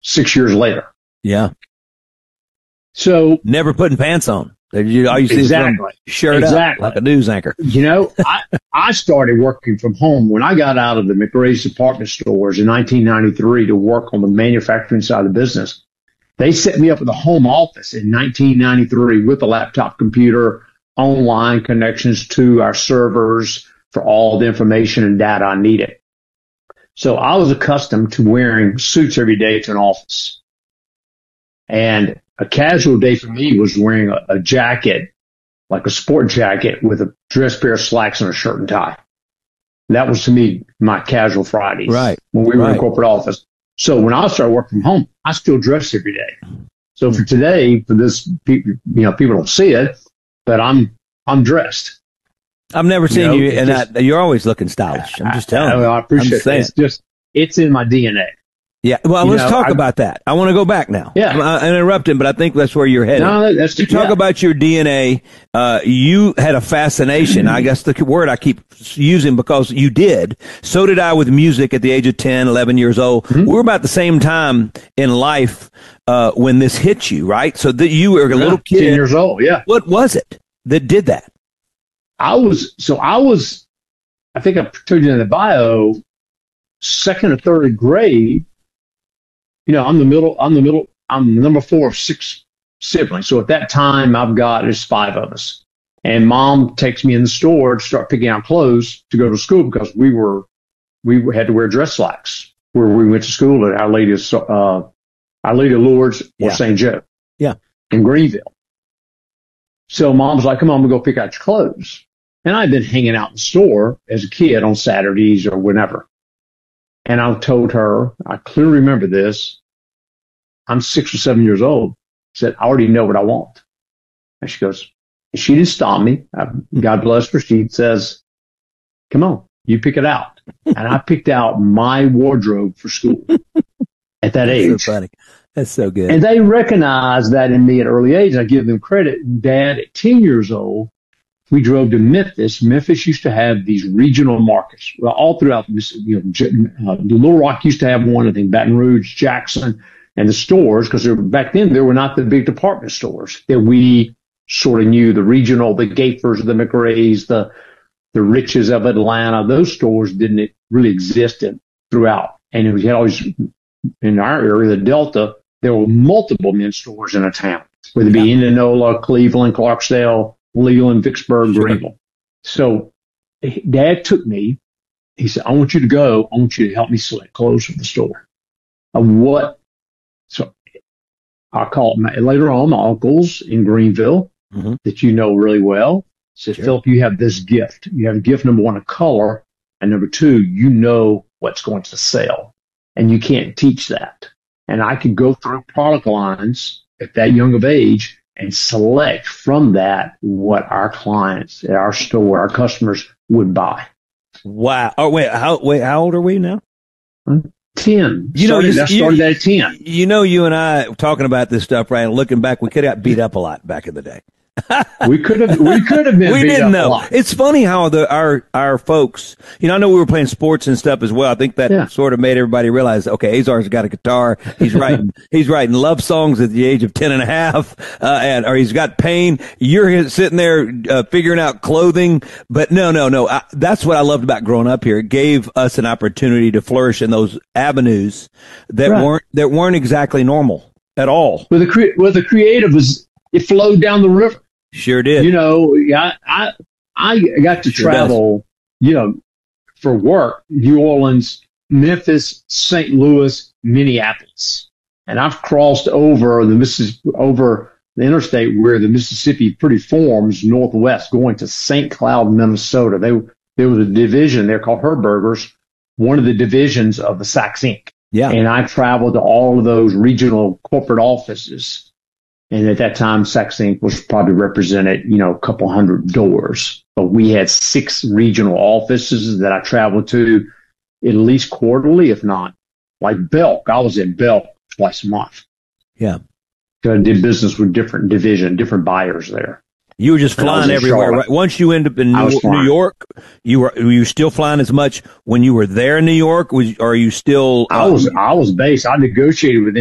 6 years later. Yeah. So never putting pants on. All you see exactly. is shirt exactly. up like a news anchor. I started working from home when I got out of the McRae's department stores in 1993 to work on the manufacturing side of the business. They set me up with a home office in 1993 with a laptop computer, online connections to our servers for all the information and data I needed. So I was accustomed to wearing suits every day to an office. And a casual day for me was wearing a jacket, like a sport jacket with a dress pair of slacks and a shirt and tie. That was to me my casual Fridays. Right. When we were in corporate office. So when I started working from home, I still dress every day. So for today, for this, people don't see it, but I'm dressed. I've never seen you, and you're always looking stylish. I'm just telling you. I appreciate it. It's in my DNA. Yeah. Well, let's talk about that. I want to go back now. Yeah. I'm interrupting, but I think that's where you're headed. No, that's you talk about your DNA. You had a fascination. I guess the word I keep using because you did. So did I with music at the age of 10, 11 years old. Mm-hmm. We were about the same time in life, when this hit you, right? So that you were a little kid. 10 years old. Yeah. What was it that did that? I think I told you in the bio, second or third grade. I'm number 4 of 6 siblings. So at that time, there's 5 of us. And Mom takes me in the store to start picking out clothes to go to school because we had to wear dress slacks where we went to school at Our Lady of Lourdes or St. Joe. Yeah. In Greenville. So Mom was like, come on, we'll go pick out your clothes. And I'd been hanging out in the store as a kid on Saturdays or whenever. And I told her, I clearly remember this. I'm 6 or 7 years old. I said, I already know what I want. And she goes, and she didn't stop me. God bless her. She says, come on, you pick it out. And I picked out my wardrobe for school at that age. That's so funny. That's so good. And they recognized that in me at an early age. I give them credit. Dad, at 10 years old, we drove to Memphis. Memphis used to have these regional markets. Well, all throughout, Little Rock used to have one. I think Baton Rouge, Jackson, and the stores, because back then there were not the big department stores that we sort of knew. The regional, the Gapers, the McRae's, the Riches of Atlanta. Those stores didn't really exist throughout. And we had always in our area, the Delta, there were multiple men's stores in a town, whether it be Indianola, Cleveland, Clarksdale, Leland, Vicksburg, Greenville. So Dad took me. He said, I want you to help me select clothes for the store. So I called later on my uncles in Greenville that you know really well. Said, sure. Philip, you have this gift. You have gift number 1, a color, and number 2, you know what's going to sell. And you can't teach that. And I could go through product lines at that young of age and select from that what our clients at our store, our customers would buy. Wow. Oh, how old are we now? 10. I started at 10. You and I talking about this stuff, right? And looking back, we could have got beat up a lot back in the day. We could have been. We didn't know. It's funny how our folks. I know we were playing sports and stuff as well. I think that sort of made everybody realize, okay, Azar's got a guitar. He's writing love songs at the age of 10 and a half, or he's got pain. You're sitting there figuring out clothing. But no. That's what I loved about growing up here. It gave us an opportunity to flourish in those avenues that weren't exactly normal at all. Well, the creative was. It flowed down the river. Sure did. I got to travel, for work, New Orleans, Memphis, St. Louis, Minneapolis. And I've crossed over the interstate where the Mississippi pretty forms northwest going to St. Cloud, Minnesota. There was a division there called Herberger's, one of the divisions of the Saks Inc. Yeah. And I traveled to all of those regional corporate offices. And at that time, Saks Inc. was probably represented, a couple hundred doors. But we had 6 regional offices that I traveled to at least quarterly, if not. Like Belk, I was in Belk twice a month. Yeah. So I did business with different buyers there. You were just flying everywhere, right? Once you end up in New York, were you still flying as much when you were there in New York? Or are you still? I was based. I negotiated with